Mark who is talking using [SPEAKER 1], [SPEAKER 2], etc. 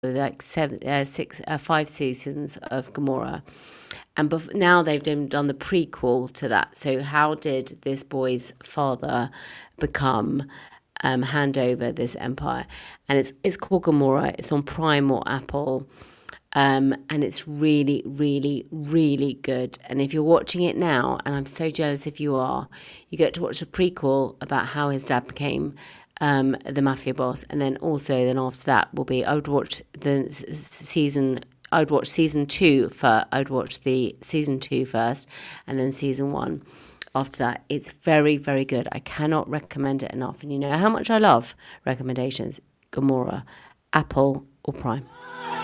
[SPEAKER 1] like 5 seasons of Gomorrah. And now they've done the prequel to that. So how did this boy's father become, hand over this empire? And it's called Gomorrah. It's on Prime or Apple. And it's really, really, really good. And if you're watching it now, and I'm so jealous if you are, you get to watch a prequel about how his dad became the mafia boss. And then after that will be, I would watch season 2 first. I would watch the season 2 first, and then season 1 after that. It's very, very good. I cannot recommend it enough. And you know how much I love recommendations. Gomorrah, Apple or Prime.